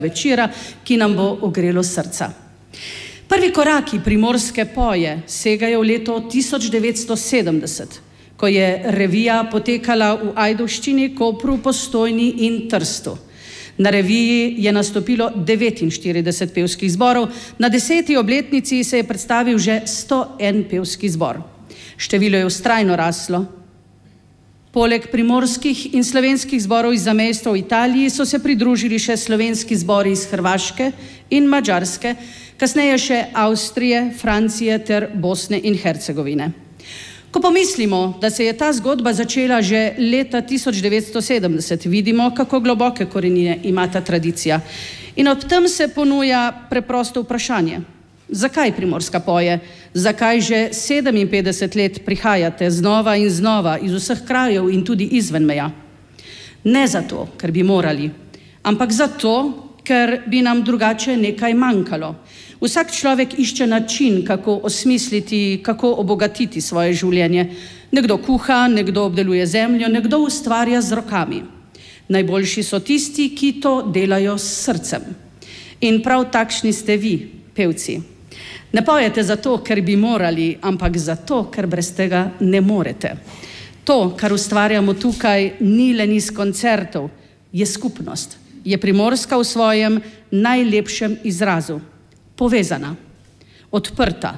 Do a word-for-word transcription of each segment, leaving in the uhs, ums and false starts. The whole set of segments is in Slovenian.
večera, ki nam bo ogrelo srca. Prvi koraki Primorske poje segajo v leto tisoč devetsto sedemdeset, ko je revija potekala v Ajdovščini, Kopru, Postojni in Trstu. Na reviji je nastopilo devetinštirideset pevskih zborov, na deseti obletnici se je predstavil že sto en pevski zbor. Število je vztrajno raslo. Poleg primorskih in slovenskih zborov iz zamejstva v Italiji so se pridružili še slovenski zbori iz Hrvaške in Madžarske, kasneje še Avstrije, Francije ter Bosne in Hercegovine. Ko pomislimo, da se je ta zgodba začela že leta tisoč devetsto sedemdeset, vidimo, kako globoke korenine ima ta tradicija. In ob tem se ponuja preprosto vprašanje. Zakaj Primorska poje? Zakaj že sedeminpetdeset let prihajate znova in znova iz vseh krajev in tudi izven meja? Ne zato, ker bi morali, ampak zato, ker bi nam drugače nekaj manjkalo. Vsak človek išče način, kako osmisliti, kako obogatiti svoje življenje. Nekdo kuha, nekdo obdeluje zemljo, nekdo ustvarja z rokami. Najboljši so tisti, ki to delajo s srcem. In prav takšni ste vi, pevci. Ne pojete zato, ker bi morali, ampak zato, ker brez tega ne morete. To, kar ustvarjamo tukaj, ni le niz koncertov, je skupnost. Je primorska v svojem najlepšem izrazu. Povezana, odprta.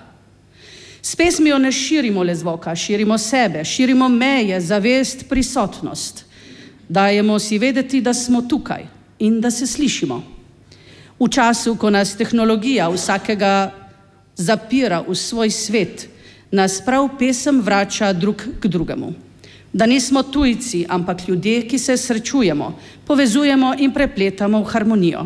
S pesmijo ne širimo le zvoka, širimo sebe, širimo meje, zavest, prisotnost. Dajemo si vedeti, da smo tukaj in da se slišimo. V času, ko nas tehnologija vsakega zapira v svoj svet, nas prav pesem vrača drug k drugemu. Da nismo tujci, ampak ljudje, ki se srečujemo, povezujemo in prepletamo v harmonijo.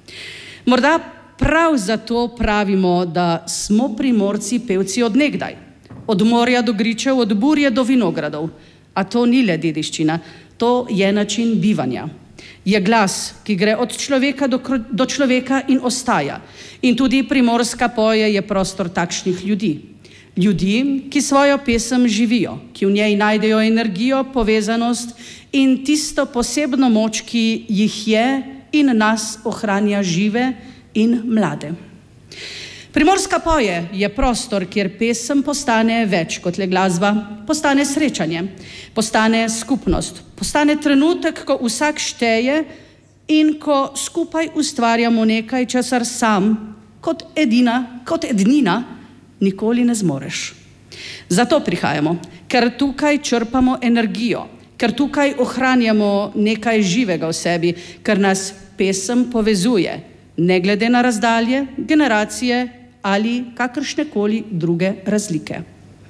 Morda prav zato pravimo, da smo Primorci pevci od nekdaj. Od morja do gričev, od burje do vinogradov. A to ni le dediščina, to je način bivanja. Je glas, ki gre od človeka do, do človeka in ostaja. In tudi Primorska poje je prostor takšnih ljudi. Ljudi, ki svojo pesem živijo, ki v njej najdejo energijo, povezanost in tisto posebno moč, ki jih je in nas ohranja žive in mlade. Primorska poje je prostor, kjer pesem postane več kot le glasba, postane srečanje, postane skupnost, postane trenutek, ko vsak šteje in ko skupaj ustvarjamo nekaj, česar sam, kot edina, kot ednina, nikoli ne zmoreš. Zato prihajamo, ker tukaj črpamo energijo, ker tukaj ohranjamo nekaj živega v sebi, ker nas pesem povezuje, ne glede na razdalje, generacije ali kakršnekoli druge razlike.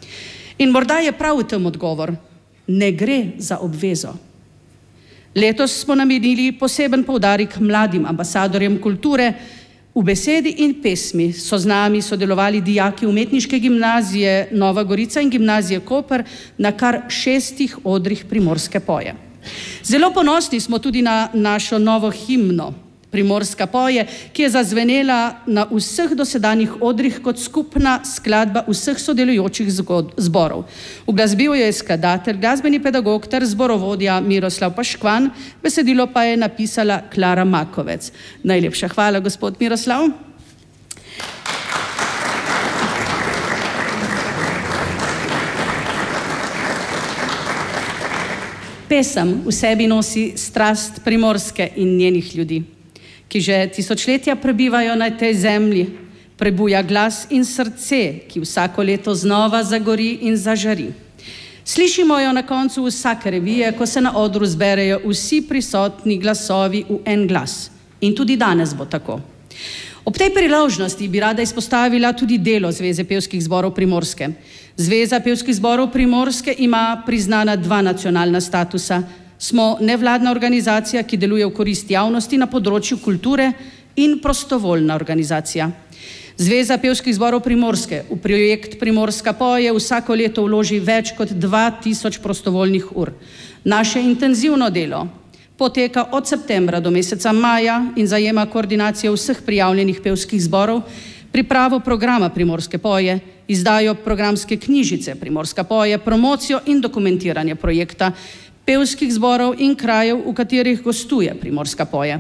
In morda je prav v tem odgovor, ne gre za obvezo. Letos smo namenili poseben poudarek mladim ambasadorjem kulture. V besedi in pesmi so z nami sodelovali dijaki Umetniške gimnazije Nova Gorica in gimnazije Koper na kar šestih odrih Primorske poje. Zelo ponosni smo tudi na našo novo himno Primorska poje, ki je zazvenela na vseh dosedanjih odrih kot skupna skladba vseh sodelujočih zborov. Uglasbil jo je skladatelj, glasbeni pedagog ter zborovodja Miroslav Paškvan, besedilo pa je napisala Klara Makovec. Najlepša hvala, gospod Miroslav. Pesem v sebi nosi strast Primorske in njenih ljudi, ki že tisočletja prebivajo na tej zemlji, prebuja glas in srce, ki vsako leto znova zagori in zažari. Slišimo jo na koncu vsake revije, ko se na odru zberejo vsi prisotni glasovi v en glas. In tudi danes bo tako. Ob tej priložnosti bi rada izpostavila tudi delo Zveze pevskih zborov Primorske. Zveza pevskih zborov Primorske ima priznana dva nacionalna statusa. Smo nevladna organizacija, ki deluje v korist javnosti na področju kulture in prostovoljna organizacija. Zveza pevskih zborov Primorske v projekt Primorska poje vsako leto vloži več kot dva tisoč prostovoljnih ur. Naše intenzivno delo poteka od septembra do meseca maja in zajema koordinacijo vseh prijavljenih pevskih zborov, pripravo programa Primorske poje, izdajo programske knjižice Primorska poje, promocijo in dokumentiranje projekta, pevskih zborov in krajev, v katerih gostuje Primorska poje.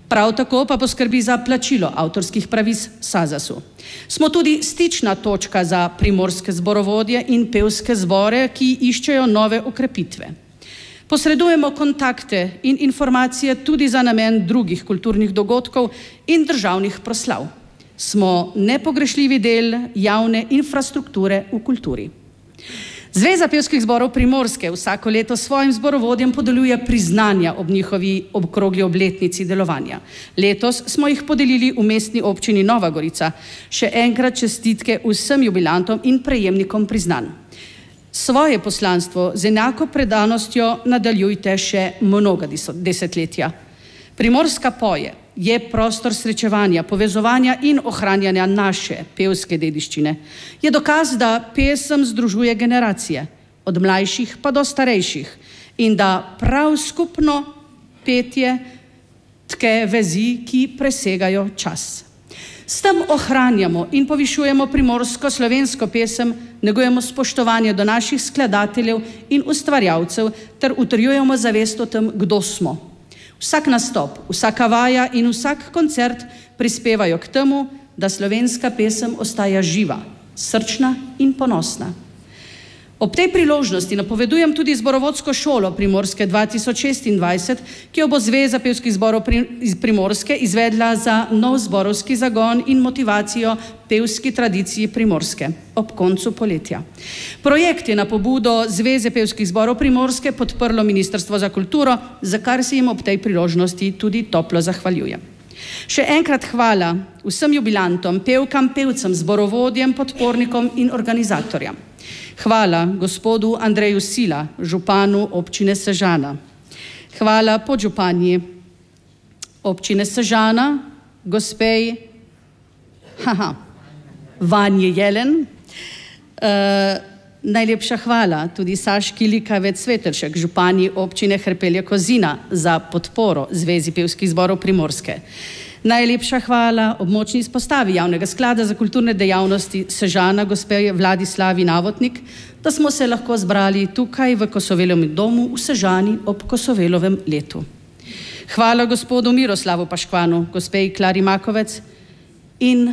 Prav tako pa poskrbi za plačilo avtorskih pravic Sazasu. Smo tudi stična točka za primorske zborovodje in pevske zbore, ki iščejo nove okrepitve. Posredujemo kontakte in informacije tudi za namen drugih kulturnih dogodkov in državnih proslav. Smo nepogrešljivi del javne infrastrukture v kulturi. Zveza pevskih zborov Primorske vsako leto svojim zborovodjem podeljuje priznanja ob njihovi okrogli obletnici delovanja. Letos smo jih podelili v mestni občini Nova Gorica. Še enkrat čestitke vsem jubilantom in prejemnikom priznanj. Svoje poslanstvo z enako predanostjo nadaljujte še mnoga desetletja. Primorska poje je prostor srečevanja, povezovanja in ohranjanja naše pevske dediščine. Je dokaz, da pesem združuje generacije, od mlajših pa do starejših, in da prav skupno petje tke vezi, ki presegajo čas. S tem ohranjamo in povišujemo primorsko-slovensko pesem, negujemo spoštovanje do naših skladateljev in ustvarjalcev ter utrjujemo zavest o tem, kdo smo. Vsak nastop, vsaka vaja in vsak koncert prispevajo k temu, da slovenska pesem ostaja živa, srčna in ponosna. Ob tej priložnosti napovedujem tudi zborovodsko šolo Primorske dva tisoč šestindvajset, ki jo bo Zveza pevskih zborov iz Primorske izvedla za nov zborovski zagon in motivacijo pevski tradiciji Primorske ob koncu poletja. Projekt je na pobudo Zveze pevskih zborov Primorske podprlo Ministrstvo za kulturo, za kar se jim ob tej priložnosti tudi toplo zahvaljujem. Še enkrat hvala vsem jubilantom, pevkam, pevcem, zborovodjem, podpornikom in organizatorjem. Hvala gospodu Andreju Sila, županu občine Sežana. Hvala podžupanji občine Sežana, gospej haha, Vanje Jelen. Uh, najlepša hvala tudi Saški Likavec Svetelšek, županji občine Hrpelje Kozina, za podporo Zvezi pevskih zborov Primorske. Najlepša hvala območni izpostavi Javnega sklada za kulturne dejavnosti Sežana, gospe Vladislavi Navotnik, da smo se lahko zbrali tukaj v Kosovelovem domu v Sežani ob Kosovelovem letu. Hvala gospodu Miroslavu Paškvanu, gospe Klari Makovec in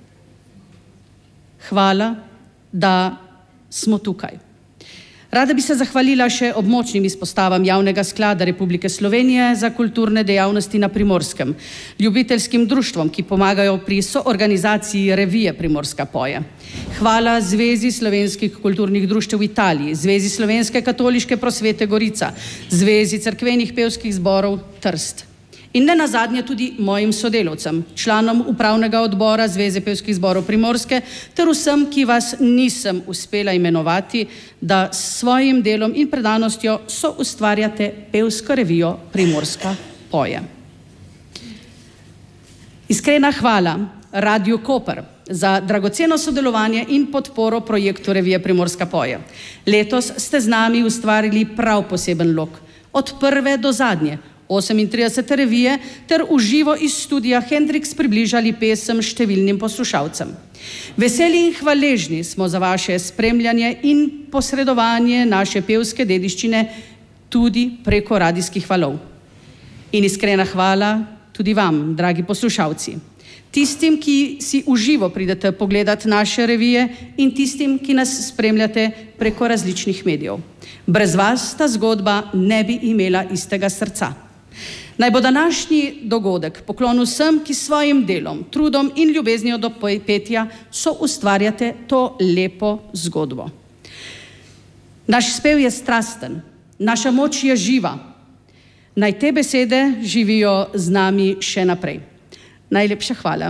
hvala, da smo tukaj. Rada bi se zahvalila še območnim izpostavam Javnega sklada Republike Slovenije za kulturne dejavnosti na Primorskem, ljubiteljskim društvom, ki pomagajo pri soorganizaciji revije Primorska poje. Hvala Zvezi slovenskih kulturnih društev v Italiji, Zvezi slovenske katoliške prosvete Gorica, Zvezi cerkvenih pevskih zborov Trst. In ne nazadnje tudi mojim sodelavcem, članom upravnega odbora Zveze pevskih zborov Primorske, ter vsem, ki vas nisem uspela imenovati, da s svojim delom in predanostjo so ustvarjate pevsko revijo Primorska poje. Iskrena hvala Radiu Koper za dragoceno sodelovanje in podporo projektu revije Primorska poje. Letos ste z nami ustvarili prav poseben lok, od prve do zadnje, osemintridesete revije, ter v živo iz studija Hendrix približali pesem številnim poslušalcem. Veseli in hvaležni smo za vaše spremljanje in posredovanje naše pevske dediščine tudi preko radijskih valov. In iskrena hvala tudi vam, dragi poslušalci. Tistim, ki si v živo pridete pogledat naše revije in tistim, ki nas spremljate preko različnih medijev. Brez vas ta zgodba ne bi imela istega srca. Naj bo današnji dogodek poklon vsem, ki svojim delom, trudom in ljubeznijo do petja so ustvarjate to lepo zgodbo. Naš spev je strasten, naša moč je živa. Naj te besede živijo z nami še naprej. Najlepša hvala.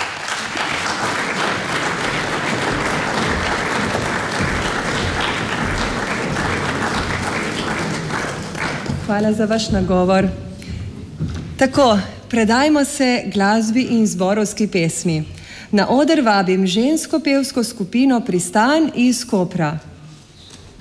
Hvala za vaš nagovor. Tako, predajmo se glasbi in zborovski pesmi. Na oder vabim žensko pevsko skupino Pristan iz Kopra.